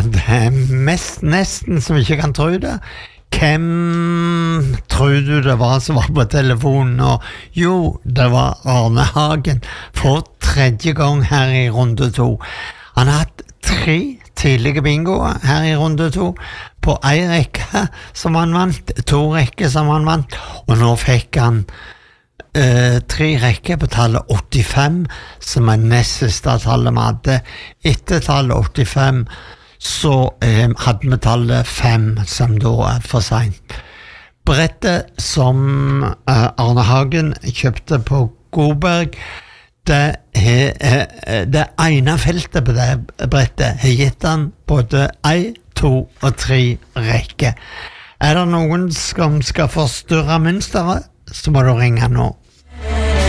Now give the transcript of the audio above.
det nesten som ikke kan tro det. Hvem tror du det var som var på telefonen? Og jo, det var Arne Hagen for tredje gang her i runde 2. Han har hatt 3 tidlige bingoer her i runde 2 på en rekke som han vant, 2 rekker som han vant, og nå fikk han 3 rekker på tallet 85, som nest siste tallet vi hadde. Etter tallet 85 så hadde vi tallet 5, som da for sent. Brettet som Arne Hagen kjøpte på Godberg, det ene feltet på det brettet har gitt han både 1, 2 og 3 rekker. Er det noen som skal forstyrre mønsteret, så må du ringe nå.